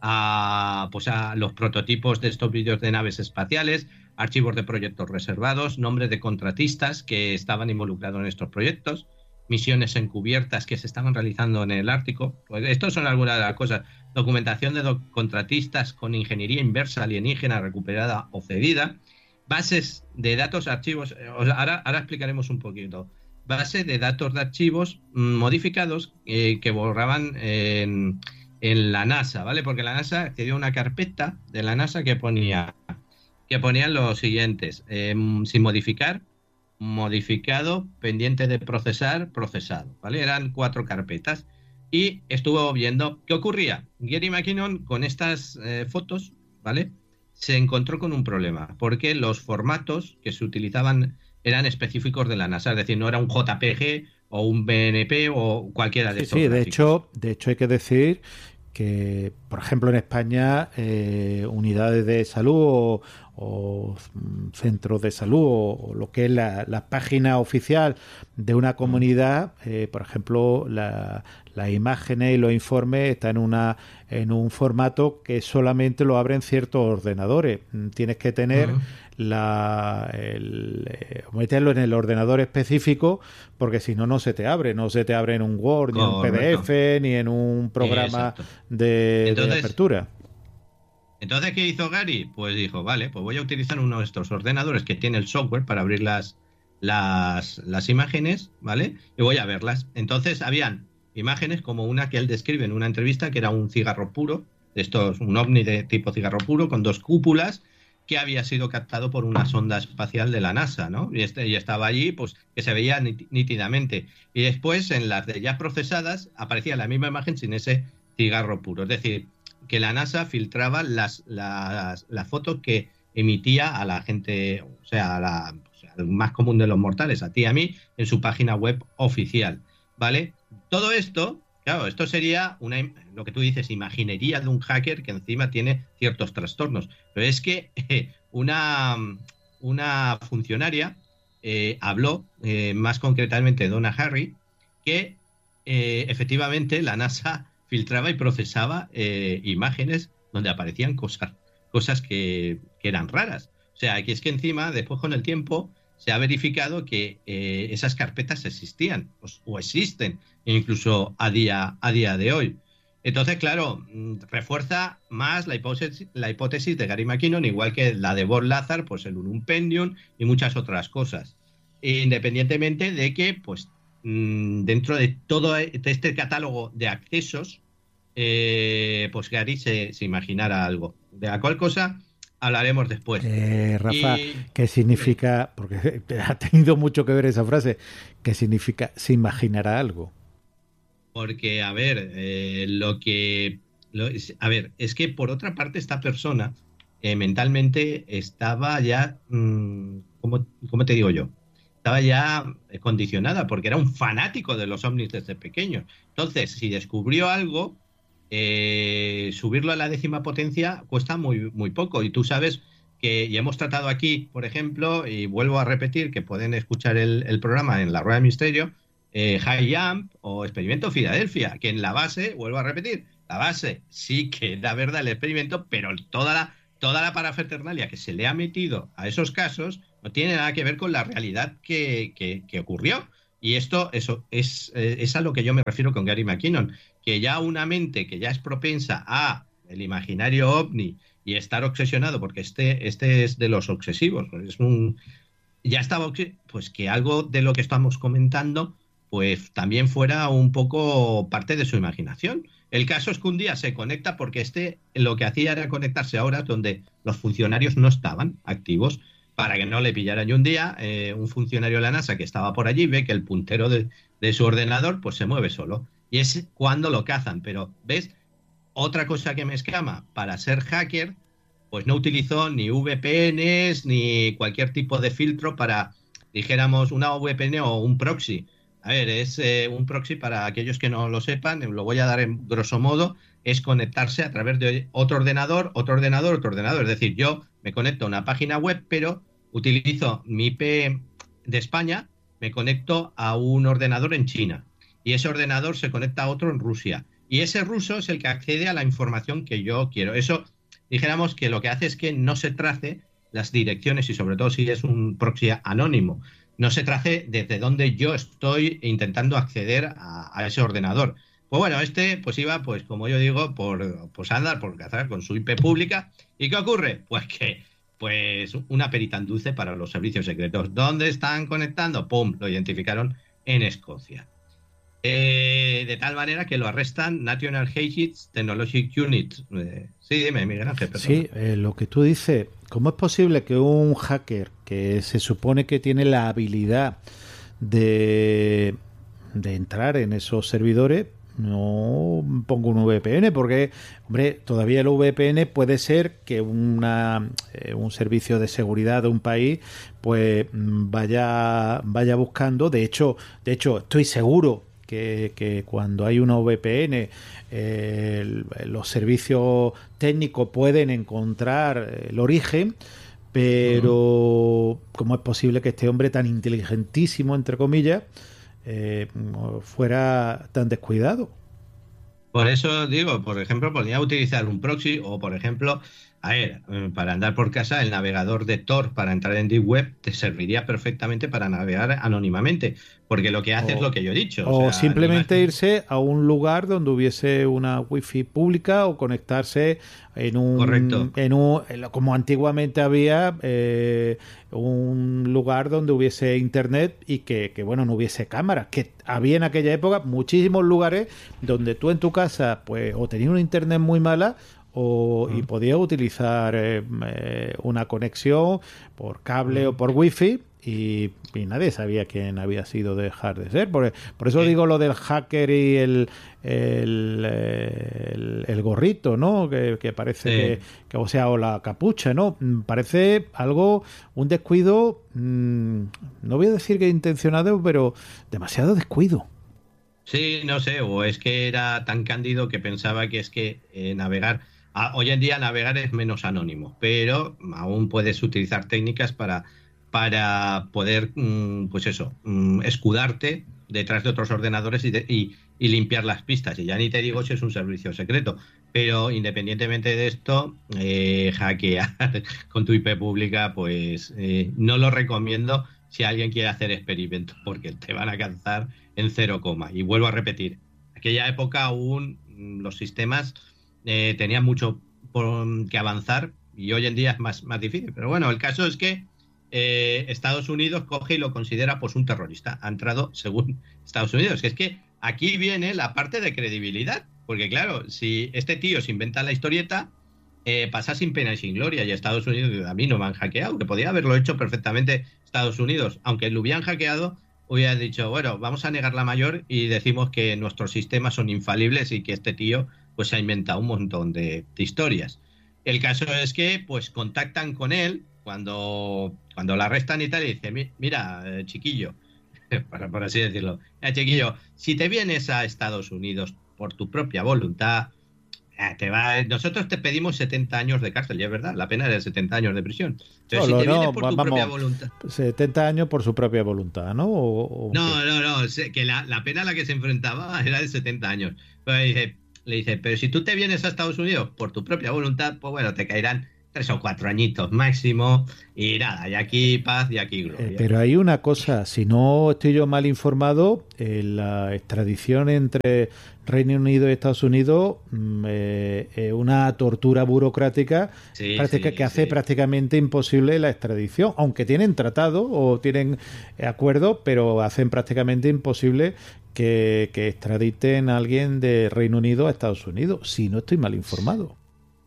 a, pues a los prototipos de estos vídeos de naves espaciales, archivos de proyectos reservados, nombres de contratistas que estaban involucrados en estos proyectos, misiones encubiertas que se estaban realizando en el Ártico. Pues estos son algunas de las cosas. Documentación de do- contratistas con ingeniería inversa alienígena recuperada o cedida, bases de datos, archivos. eh, Ahora, ahora explicaremos un poquito. Base de datos de archivos mm, modificados eh, que borraban en, en la NASA, ¿vale? Porque la NASA accedió a una carpeta de la NASA que ponía que ponían los siguientes: eh, sin modificar, modificado, pendiente de procesar, procesado, ¿vale? Eran cuatro carpetas y estuvo viendo qué ocurría. Gary McKinnon con estas eh, fotos, ¿vale? Se encontró con un problema porque los formatos que se utilizaban eran específicos de la NASA, es decir, no era un J P G o un B N P o cualquiera de Sí, estos sí, de gráficos. hecho, de hecho hay que decir que, por ejemplo, en España, eh, unidades de salud o, o mm, centros de salud o, o lo que es la, la página oficial de una comunidad, eh, por ejemplo, la, las imágenes y los informes están en una en un formato que solamente lo abren ciertos ordenadores. Tienes que tener Uh-huh. la el, eh, meterlo en el ordenador específico porque si no no se te abre, no se te abre en un Word, ni en un P D F, ni en un programa Exacto. de, Entonces, de apertura. Entonces, ¿qué hizo Gary? Pues dijo, vale, pues voy a utilizar uno de estos ordenadores que tiene el software para abrir las, las, las imágenes, ¿vale? Y voy a verlas. Entonces, habían imágenes como una que él describe en una entrevista, que era un cigarro puro, estos, un ovni de tipo cigarro puro, con dos cúpulas, que había sido captado por una sonda espacial de la NASA, ¿no? Y, este, y estaba allí, pues, que se veía nítidamente. Y después, en las de ya procesadas, aparecía la misma imagen sin ese cigarro puro. Es decir, que la NASA filtraba las, las, las fotos que emitía a la gente, o sea, a la, o sea, al más común de los mortales, a ti y a mí, en su página web oficial, ¿vale? Todo esto, claro, esto sería una, lo que tú dices, imaginería de un hacker que encima tiene ciertos trastornos. Pero es que eh, una, una funcionaria eh, habló, eh, más concretamente Donna Harry, que eh, efectivamente la NASA filtraba y procesaba eh, imágenes donde aparecían cosas, cosas que, que eran raras. O sea, que es que encima, después con el tiempo, se ha verificado que eh, esas carpetas existían o, o existen, incluso a día, a día de hoy. Entonces, claro, refuerza más la hipótesis, la hipótesis de Gary McKinnon, igual que la de Bob Lazar, pues el Unum Pendium y muchas otras cosas. Independientemente de que, pues, dentro de todo este catálogo de accesos, eh, pues Gary se, se imaginara algo. De la cual cosa hablaremos después. Eh, Rafa, y, ¿qué significa? Porque ha tenido mucho que ver esa frase. ¿Qué significa se imaginará algo? Porque, a ver, eh, lo que... Lo, a ver, es que por otra parte esta persona eh, mentalmente estaba ya... Mmm, ¿cómo, ¿Cómo te digo yo? Estaba ya condicionada porque era un fanático de los ovnis desde pequeño. Entonces, si descubrió algo, eh, subirlo a la décima potencia cuesta muy, muy poco. Y tú sabes que, y hemos tratado aquí, por ejemplo, y vuelvo a repetir que pueden escuchar el, el programa en la Rueda de Misterio, eh, High Jump o Experimento Filadelfia, que en la base, vuelvo a repetir, la base sí que da verdad el experimento, pero toda la, toda la parafernalia que se le ha metido a esos casos no tiene nada que ver con la realidad que, que, que ocurrió. Y esto eso es, es a lo que yo me refiero con Gary McKinnon, que ya una mente que ya es propensa a el imaginario ovni y estar obsesionado, porque este, este es de los obsesivos, es un, ya estaba, pues que algo de lo que estamos comentando, pues también fuera un poco parte de su imaginación. El caso es que un día se conecta porque este lo que hacía era conectarse a horas donde los funcionarios no estaban activos, para que no le pillaran. Y un día, eh, un funcionario de la NASA que estaba por allí ve que el puntero de, de su ordenador pues se mueve solo. Y es cuando lo cazan. Pero, ¿ves? otra cosa que me escama, para ser hacker, pues no utilizo ni V P Ns ni cualquier tipo de filtro para, dijéramos, una V P N o un proxy. A ver, es eh, un proxy, para aquellos que no lo sepan, lo voy a dar en grosso modo, es conectarse a través de otro ordenador, otro ordenador, otro ordenador. Es decir, yo me conecto a una página web, pero utilizo mi I P de España, me conecto a un ordenador en China y ese ordenador se conecta a otro en Rusia. Y ese ruso es el que accede a la información que yo quiero. Eso, dijéramos que lo que hace es que no se trace las direcciones y sobre todo si es un proxy anónimo, no se trace desde donde yo estoy intentando acceder a, a ese ordenador. Pues bueno, este pues iba, pues como yo digo, por pues andar, por cazar con su I P pública. ¿Y qué ocurre? Pues que pues una perita en dulce para los servicios secretos. ¿Dónde están conectando? ¡Pum! Lo identificaron en Escocia. Eh, de tal manera que lo arrestan National Heritage Technology Unit. Eh, sí, dime, Miguel Ángel. Perdón. Sí, eh, lo que tú dices, ¿cómo es posible que un hacker que se supone que tiene la habilidad de, de entrar en esos servidores no ponga un V P N? Porque, hombre, todavía el V P N puede ser que una, eh, un servicio de seguridad de un país pues vaya, vaya buscando. De hecho, de hecho, estoy seguro Que, que cuando hay una V P N eh, el, los servicios técnicos pueden encontrar el origen, pero uh-huh. ¿cómo es posible que este hombre tan inteligentísimo, entre comillas, eh, fuera tan descuidado? Por eso digo, por ejemplo, podría utilizar un proxy o, por ejemplo, a ver, para andar por casa, el navegador de Tor para entrar en Deep Web te serviría perfectamente para navegar anónimamente, porque lo que hace o, es lo que yo he dicho. O, o sea, simplemente irse a un lugar donde hubiese una wifi pública o conectarse en un... Correcto. En un como antiguamente había eh, un lugar donde hubiese internet y que, que, bueno, no hubiese cámaras, que había en aquella época muchísimos lugares donde tú en tu casa pues o tenías una internet muy mala O, y podía utilizar eh, eh, una conexión por cable o por wifi y, y nadie sabía quién había sido, dejar de ser. Por, por eso digo lo del hacker y el, el, el, el gorrito, ¿no? Que, que parece sí. que, que, o sea, o la capucha, ¿no? Parece algo, un descuido, mmm, no voy a decir que intencionado, pero demasiado descuido. Sí, no sé, o es que era tan cándido que pensaba que es que eh, navegar... Ah, hoy en día navegar es menos anónimo, pero aún puedes utilizar técnicas para, para poder, mmm, pues eso, mmm, escudarte detrás de otros ordenadores y, de, y, y limpiar las pistas. Y ya ni te digo si es un servicio secreto, pero independientemente de esto, eh, hackear con tu I P pública, pues eh, no lo recomiendo si alguien quiere hacer experimentos, porque te van a alcanzar en cero coma. Y vuelvo a repetir, en aquella época aún los sistemas... Eh, tenía mucho por, que avanzar y hoy en día es más, más difícil. Pero bueno, el caso es que eh, Estados Unidos coge y lo considera pues un terrorista. Ha entrado según Estados Unidos. Que es que aquí viene la parte de credibilidad. Porque claro, si este tío se inventa la historieta, eh, pasa sin pena y sin gloria. Y Estados Unidos, a mí no me han hackeado. Que podía haberlo hecho perfectamente Estados Unidos. Aunque lo hubieran hackeado, hubieran dicho, bueno, vamos a negar la mayor y decimos que nuestros sistemas son infalibles y que este tío... pues se ha inventado un montón de, de historias. El caso es que pues contactan con él cuando, cuando la arrestan y tal y dice, mira, chiquillo, por, por así decirlo, mira, chiquillo, si te vienes a Estados Unidos por tu propia voluntad, te va, nosotros te pedimos setenta años de cárcel, y es verdad, la pena era de setenta años de prisión. Entonces, Solo, si te no, vienes por tu vamos, propia voluntad... setenta años por su propia voluntad, ¿no? ¿O, o no, qué? no, no, que la, la pena a la que se enfrentaba era de setenta años. Pero dice... Le dice, pero si tú te vienes a Estados Unidos por tu propia voluntad, pues bueno, te caerán tres o cuatro añitos máximo y nada, y aquí paz y aquí gloria. Eh, pero hay una cosa, si no estoy yo mal informado, eh, la extradición entre Reino Unido y Estados Unidos es mm, eh, una tortura burocrática sí, práctica, sí, que hace sí. prácticamente imposible la extradición, aunque tienen tratado o tienen acuerdo, pero hacen prácticamente imposible que, que extraditen a alguien de Reino Unido a Estados Unidos, si no estoy mal informado.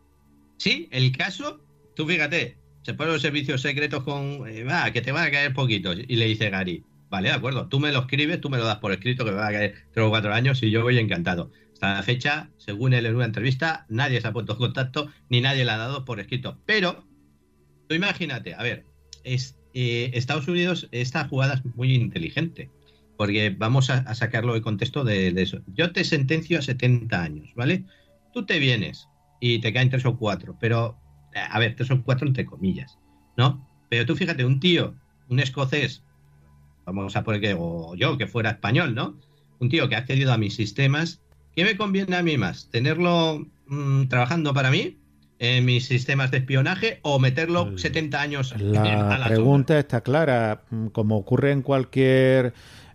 Sí, el caso, tú fíjate, se ponen los servicios secretos con, eh, va, que te van a caer poquitos, y le dice Gary, vale, de acuerdo, tú me lo escribes, tú me lo das por escrito, que me van a caer tres o cuatro años y yo voy encantado. Hasta la fecha, según él en una entrevista, nadie se ha puesto en contacto ni nadie le ha dado por escrito. Pero, tú imagínate, a ver, es, eh, Estados Unidos, esta jugada es muy inteligente, porque vamos a, a sacarlo de contexto de, de eso. Yo te sentencio a setenta años, ¿vale? Tú te vienes y te caen tres o cuatro, pero, a ver, tres o cuatro entre comillas, ¿no? Pero tú fíjate, un tío, un escocés, vamos a poner que, o yo, que fuera español, ¿no? Un tío que ha accedido a mis sistemas, ¿qué me conviene a mí más? ¿Tenerlo mmm, trabajando para mí en mis sistemas de espionaje o meterlo setenta años la en, a la pregunta sombra? está clara, como ocurre en cualquier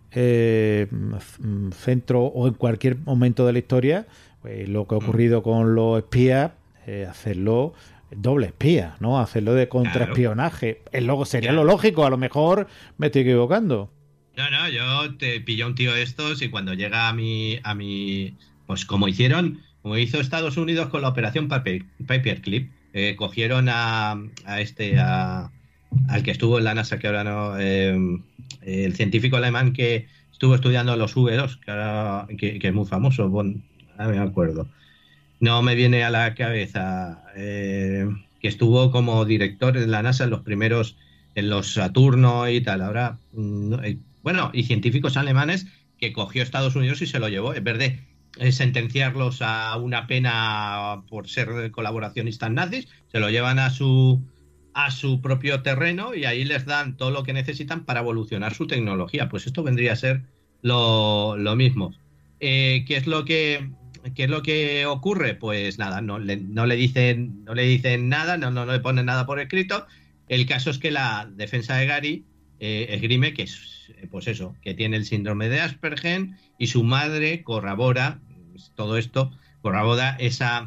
eh, centro o en cualquier momento de la historia, pues lo que ha ocurrido mm. con los espías, eh, hacerlo doble espía, ¿no? Hacerlo de contraespionaje. Claro. Es lo, sería claro. lo lógico, a lo mejor me estoy equivocando. No, no, yo te pillo un tío de estos y cuando llega a mi, a mi, pues como hicieron, como hizo Estados Unidos con la operación Paper, Paperclip, eh, cogieron a, a este, a, al que estuvo en la NASA, que ahora no, eh, el científico alemán que estuvo estudiando los V dos, que, ahora, que, que es muy famoso, bon, no me acuerdo, no me viene a la cabeza, eh, que estuvo como director de la NASA en los primeros, en los Saturno y tal, ahora, no, eh, bueno, y científicos alemanes que cogió Estados Unidos y se lo llevó, en vez de eh, sentenciarlos a una pena por ser colaboracionistas nazis, se lo llevan a su a su propio terreno y ahí les dan todo lo que necesitan para evolucionar su tecnología. Pues esto vendría a ser lo, lo mismo. Eh, ¿qué es lo que qué es lo que ocurre? Pues nada, no le, no le dicen no le dicen nada, no, no, no le ponen nada por escrito. El caso es que la defensa de Gary eh, esgrime que es, pues eso, que tiene el síndrome de Asperger y su madre corrobora todo esto, corrobora esa,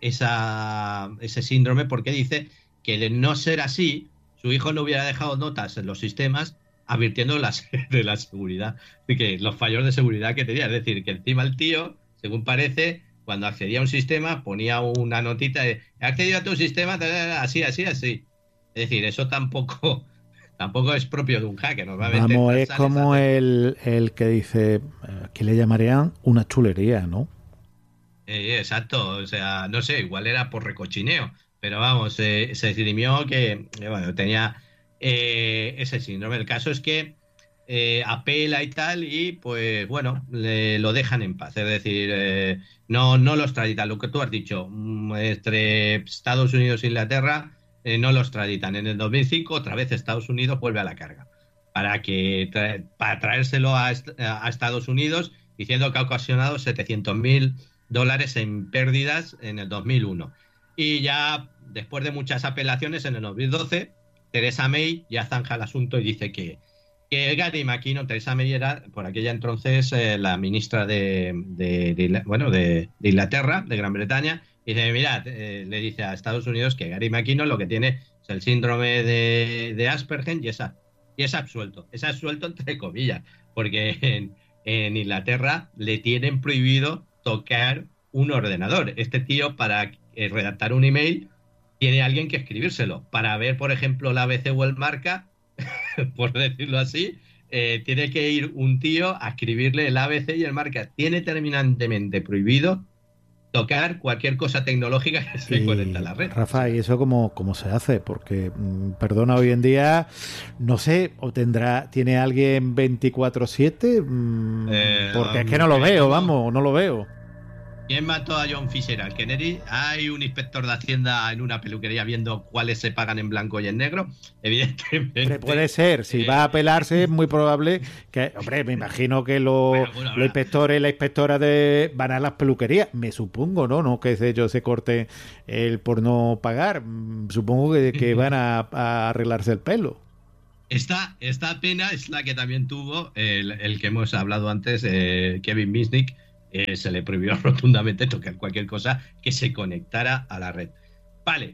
esa, ese síndrome porque dice que de no ser así, su hijo no hubiera dejado notas en los sistemas advirtiendo las, de la seguridad, de que los fallos de seguridad que tenía. Es decir, que encima el tío, según parece, cuando accedía a un sistema ponía una notita de he accedido a tu sistema, así, así, así. Es decir, eso tampoco tampoco es propio de un hacker. Normalmente Vamos, es como el, el que dice, que le llamarían una chulería, ¿no? Eh, exacto, o sea, no sé, igual era por recochineo, pero vamos, eh, se esgrimió que, eh, bueno, tenía eh, ese síndrome. El caso es que eh, apela y tal y, pues, bueno, le, lo dejan en paz. Es decir, eh, no, no lo extraditan. Lo que tú has dicho, entre Estados Unidos e Inglaterra, Eh, no los extraditan. En el dos mil cinco otra vez Estados Unidos vuelve a la carga para que tra para traérselo a, a Estados Unidos diciendo que ha ocasionado setecientos mil dólares en pérdidas en el dos mil uno. Y ya después de muchas apelaciones en el dos mil doce Theresa May ya zanja el asunto y dice que, que Gary McKinnon, Theresa May era por aquella entonces eh, la ministra de, de, de, bueno, de, de Inglaterra, de Gran Bretaña. Y dice, mirad, eh, le dice a Estados Unidos que Gary McKinnon lo que tiene es el síndrome de, de Asperger y es, y es absuelto. Es absuelto entre comillas, porque en, en Inglaterra le tienen prohibido tocar un ordenador. Este tío, para eh, redactar un email, tiene alguien que escribírselo. Para ver, por ejemplo, la A B C o el Marca, por decirlo así, eh, tiene que ir un tío a escribirle el A B C y el Marca. Tiene terminantemente prohibido tocar cualquier cosa tecnológica que se conecta a la red. Rafa, ¿y eso cómo, cómo se hace? Porque, perdona, hoy en día, no sé, o tendrá, ¿tiene alguien veinticuatro siete? Eh, porque um, es que no lo veo, no. vamos, no lo veo. ¿Quién mató a John Fisher? ¿Al Kennedy? ¿Hay un inspector de Hacienda en una peluquería viendo cuáles se pagan en blanco y en negro? Evidentemente. Hombre, puede ser. Si eh, va a apelarse, es muy probable que... Hombre, me imagino que los, bueno, bueno, los inspectores y la inspectora de van a las peluquerías. Me supongo, ¿no? No que ellos se corten el por no pagar. Supongo que, que van a, a arreglarse el pelo. Esta, esta pena es la que también tuvo el, el que hemos hablado antes, eh, Kevin Mitnick. Eh, se le prohibió rotundamente tocar cualquier cosa que se conectara a la red. Vale.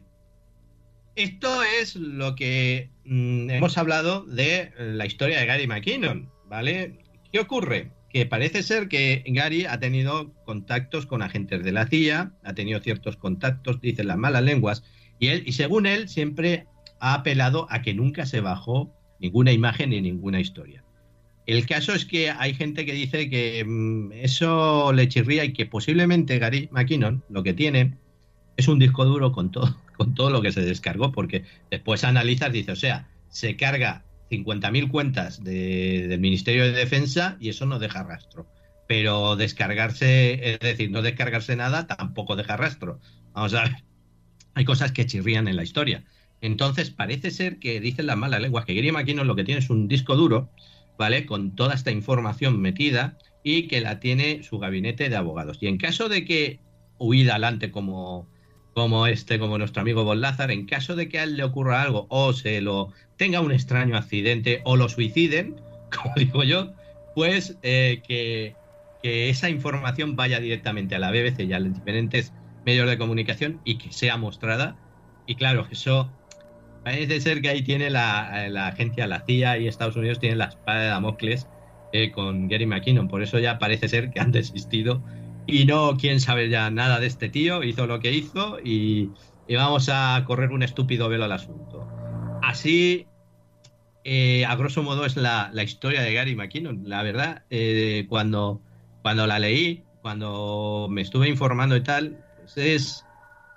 Esto es lo que mmm, hemos hablado de la historia de Gary McKinnon, ¿vale? ¿Qué ocurre? Que parece ser que Gary ha tenido contactos con agentes de la C I A, ha tenido ciertos contactos, dicen las malas lenguas, y él, y según él, siempre ha apelado a que nunca se bajó ninguna imagen ni ninguna historia. El caso es que hay gente que dice que mm, eso le chirría y que posiblemente Gary McKinnon lo que tiene es un disco duro con todo, con todo lo que se descargó, porque después analizas, dice, o sea, se carga cincuenta mil cuentas de, del Ministerio de Defensa y eso no deja rastro. Pero descargarse, es decir, no descargarse nada tampoco deja rastro. Vamos a ver, hay cosas que chirrían en la historia. Entonces, parece ser que dicen las malas lenguas que Gary McKinnon lo que tiene es un disco duro, ¿vale? Con toda esta información metida y que la tiene su gabinete de abogados. Y en caso de que huida adelante como, como este, como nuestro amigo Bob Lazar, en caso de que a él le ocurra algo o se lo tenga un extraño accidente o lo suiciden, como digo yo, pues eh, que, que esa información vaya directamente a la B B C y a los diferentes medios de comunicación y que sea mostrada. Y claro, eso parece ser que ahí tiene la, la agencia, la C I A y Estados Unidos tienen la espada de Damocles eh, con Gary McKinnon. Por eso ya parece ser que han desistido y no quieren saber ya nada de este tío. Hizo lo que hizo y, y vamos a correr un estúpido velo al asunto. Así, eh, a grosso modo, es la, la historia de Gary McKinnon. La verdad, eh, cuando, cuando la leí, cuando me estuve informando y tal, pues es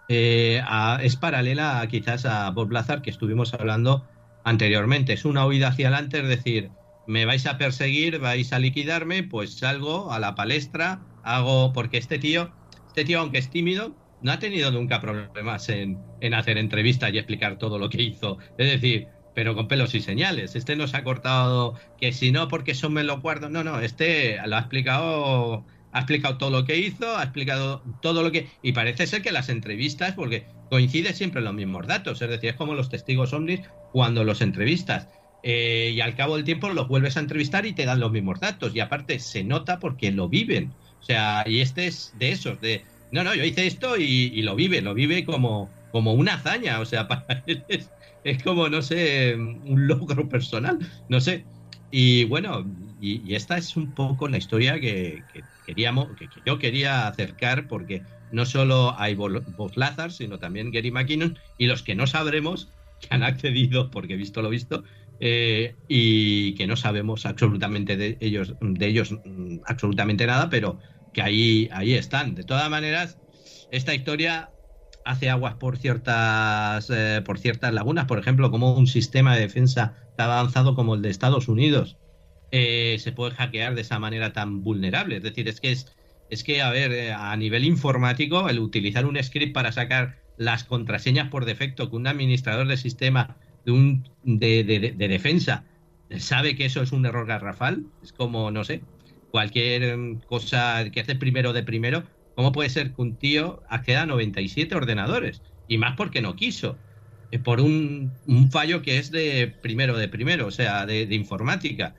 eh, a, es paralela a, quizás a Bob Lazar que estuvimos hablando anteriormente. Es una huida hacia adelante, es decir, me vais a perseguir, vais a liquidarme, pues salgo a la palestra, hago, porque este tío, este tío aunque es tímido, no ha tenido nunca problemas en, en hacer entrevistas y explicar todo lo que hizo. Es decir, pero con pelos y señales. Este no se ha cortado que si no, porque eso me lo guardo. No, no, este lo ha explicado ha explicado todo lo que hizo, ha explicado todo lo que... Y parece ser que las entrevistas, porque coincide siempre en los mismos datos, es decir, es como los testigos ovnis cuando los entrevistas. Eh, y al cabo del tiempo los vuelves a entrevistar y te dan los mismos datos. Y aparte se nota porque lo viven. O sea, y este es de esos, de... No, no, yo hice esto y, y lo vive, lo vive como, como una hazaña. O sea, para él es, es como, no sé, un logro personal, no sé. Y bueno, y, y esta es un poco la historia que, que queríamos, que, que yo quería acercar, porque no solo hay Bob Lazar, sino también Gary McKinnon y los que no sabremos, que han accedido, porque he visto lo visto, eh, y que no sabemos absolutamente de ellos, de ellos absolutamente nada, pero que ahí, ahí están. De todas maneras, esta historia hace aguas por ciertas eh, por ciertas lagunas, por ejemplo, como un sistema de defensa tan avanzado como el de Estados Unidos eh, se puede hackear de esa manera tan vulnerable. Es decir, es que es, es que, a ver, eh, a nivel informático, el utilizar un script para sacar las contraseñas por defecto que un administrador de sistema de, un, de, de, de, de defensa sabe que eso es un error garrafal, es como, no sé, cualquier cosa que hace primero de primero. ¿Cómo puede ser que un tío acceda a noventa y siete ordenadores? Y más porque no quiso, eh, por un, un fallo que es de primero de primero, o sea, de, de informática.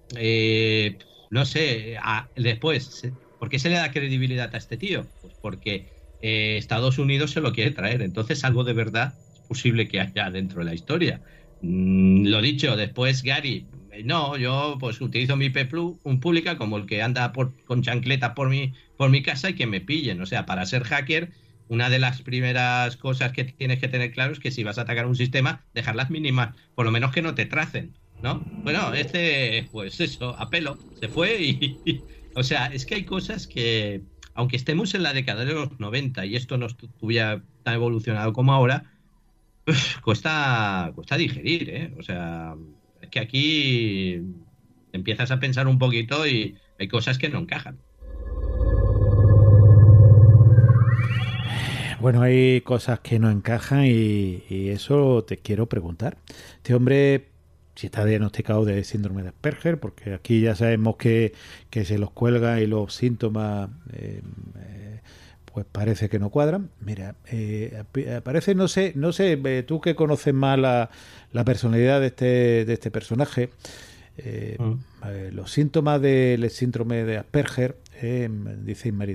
Eh, no sé, a, después, ¿por qué se le da credibilidad a este tío? Pues porque eh, Estados Unidos se lo quiere traer. Entonces algo de verdad es posible que haya dentro de la historia. Mm, lo dicho, después Gary... No, yo pues utilizo mi I P pública como el que anda por, con chancletas por mi, por mi casa y que me pillen. O sea, para ser hacker, una de las primeras cosas que tienes que tener claro es que si vas a atacar un sistema, dejarlas mínimas, por lo menos que no te tracen, ¿no? Bueno, este, pues eso, a pelo, se fue y, y... O sea, es que hay cosas que, aunque estemos en la década de los noventa y esto no estuviera tan evolucionado como ahora, uf, cuesta, cuesta digerir, ¿eh? O sea... Es que aquí empiezas a pensar un poquito y hay cosas que no encajan. Bueno, hay cosas que no encajan y, y eso te quiero preguntar. Este hombre, si está diagnosticado de síndrome de Asperger, porque aquí ya sabemos que, que se los cuelga y los síntomas eh, eh, pues parece que no cuadran. Mira, eh, parece, no sé, no sé, eh, tú que conoces más la, la personalidad de este, de este personaje, eh, mm. eh, los síntomas del síndrome de Asperger, eh, dice Inmaridad.